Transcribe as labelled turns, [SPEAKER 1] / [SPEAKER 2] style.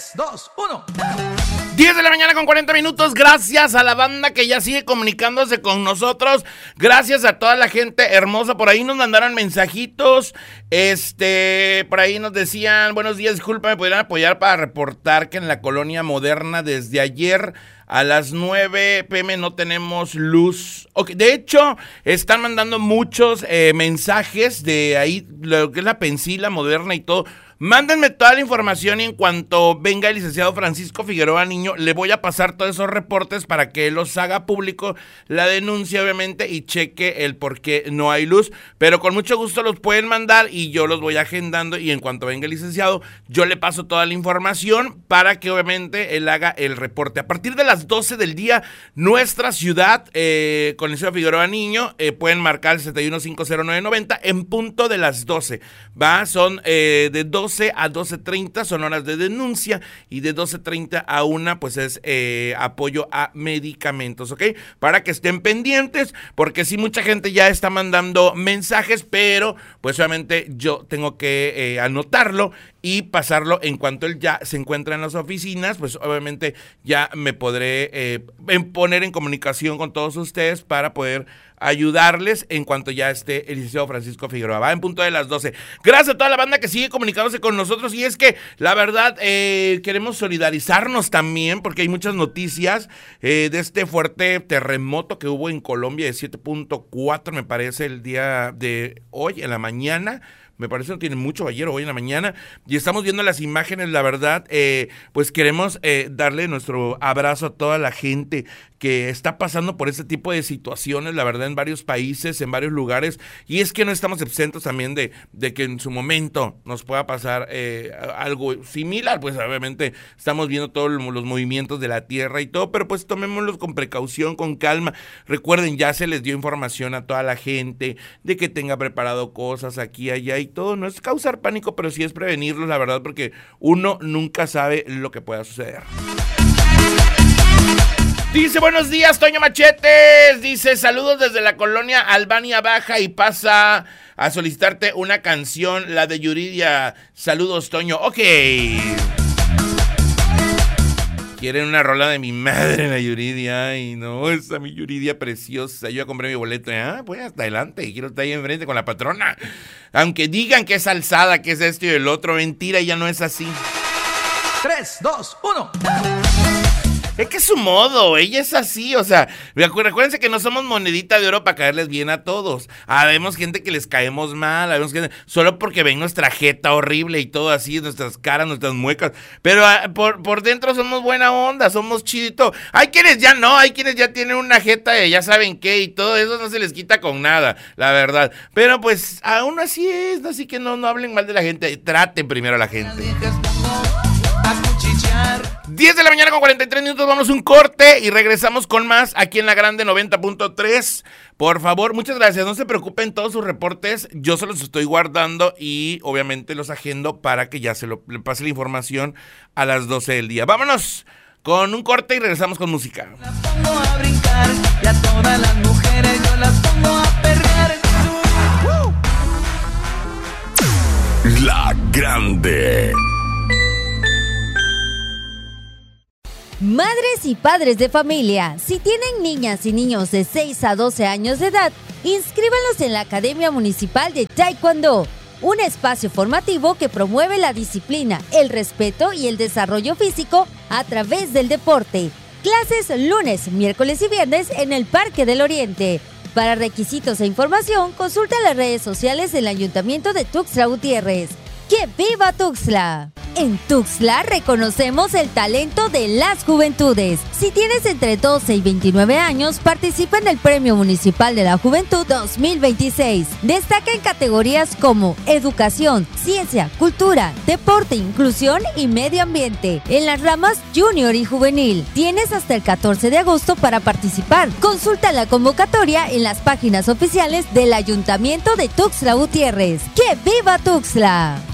[SPEAKER 1] 2, 1.
[SPEAKER 2] 10 de la mañana con 40 minutos. Gracias a la banda que ya sigue comunicándose con nosotros. Gracias a toda la gente hermosa. Por ahí nos mandaron mensajitos. Por ahí nos decían: buenos días, disculpa, ¿me podrían apoyar para reportar que en la colonia Moderna desde ayer a las 9 p.m. no tenemos luz? Okay, de hecho, están mandando muchos mensajes de ahí, lo que es la Pensila Moderna y todo. Mándenme toda la información y en cuanto venga el licenciado Francisco Figueroa Niño, le voy a pasar todos esos reportes para que él los haga público, la denuncia obviamente, y cheque el por qué no hay luz. Pero con mucho gusto los pueden mandar y yo los voy agendando, y en cuanto venga el licenciado, yo le paso toda la información para que obviamente él haga el reporte. A partir de las 12 del día, nuestra ciudad, con el licenciado Figueroa Niño, pueden marcar el 7150990 en punto de las 12, ¿va? Son de 12 a 12:30 son horas de denuncia, y de 12:30 a 1 pues es apoyo a medicamentos, ¿ok? Para que estén pendientes, porque sí, mucha gente ya está mandando mensajes, pero pues obviamente yo tengo que anotarlo y pasarlo en cuanto él ya se encuentra en las oficinas. Pues obviamente ya me podré poner en comunicación con todos ustedes para poder ayudarles en cuanto ya esté el licenciado Francisco Figueroa. Va en punto de las 12. Gracias a toda la banda que sigue comunicándose con nosotros, y es que la verdad queremos solidarizarnos también, porque hay muchas noticias de este fuerte terremoto que hubo en Colombia de 7.4, me parece, el día de hoy en la mañana. Me parece que no tiene mucho, ayer o hoy en la mañana, y estamos viendo las imágenes. La verdad, pues queremos darle nuestro abrazo a toda la gente que está pasando por este tipo de situaciones, la verdad, en varios países, en varios lugares, y es que no estamos exentos también de que en su momento nos pueda pasar algo similar. Pues obviamente estamos viendo todos los movimientos de la tierra y todo, pero pues tomémoslos con precaución, con calma. Recuerden, ya se les dio información a toda la gente de que tenga preparado cosas aquí, allá y todo. No es causar pánico, pero sí es prevenirlos, la verdad, porque uno nunca sabe lo que pueda suceder. Dice: buenos días, Toño Machetes. Dice: saludos desde la colonia Albania Baja y pasa a solicitarte una canción, la de Yuridia. Saludos, Toño. Ok. Quieren una rola de mi madre, la Yuridia. Ay, no, esa mi Yuridia preciosa. Yo ya compré mi boleto. Pues hasta adelante. Quiero estar ahí enfrente con la patrona. Aunque digan que es alzada, que es esto y el otro. Mentira, ella no es así.
[SPEAKER 1] 3, 2, 1.
[SPEAKER 2] Es que es su modo, ella es así, o sea, recuérdense que no somos monedita de oro para caerles bien a todos. Vemos gente que les caemos mal, vemos gente, solo porque ven nuestra jeta horrible y todo así, nuestras caras, nuestras muecas, pero por dentro somos buena onda, somos chidito. Hay quienes ya no, hay quienes ya tienen una jeta de ya saben qué, y todo eso no se les quita con nada, la verdad. Pero pues aún así es, así que no hablen mal de la gente, traten primero a la gente. 10 de la mañana con 43 minutos, vamos a un corte y regresamos con más aquí en La Grande 90.3. Por favor, muchas gracias, no se preocupen, todos sus reportes yo se los estoy guardando y obviamente los agendo para que ya le pase la información a las 12 del día. Vámonos con un corte y regresamos con música.
[SPEAKER 3] Las pongo a brincar y a todas las mujeres yo las pongo a perrear.
[SPEAKER 4] La Grande.
[SPEAKER 5] Madres y padres de familia, si tienen niñas y niños de 6 a 12 años de edad, inscríbanlos en la Academia Municipal de Taekwondo, un espacio formativo que promueve la disciplina, el respeto y el desarrollo físico a través del deporte. Clases lunes, miércoles y viernes en el Parque del Oriente. Para requisitos e información, consulta las redes sociales del Ayuntamiento de Tuxtla Gutiérrez. ¡Que viva Tuxtla! En Tuxtla reconocemos el talento de las juventudes. Si tienes entre 12 y 29 años, participa en el Premio Municipal de la Juventud 2026. Destaca en categorías como educación, ciencia, cultura, deporte, inclusión y medio ambiente. En las ramas junior y juvenil. Tienes hasta el 14 de agosto para participar. Consulta la convocatoria en las páginas oficiales del Ayuntamiento de Tuxtla Gutiérrez. ¡Que viva Tuxtla!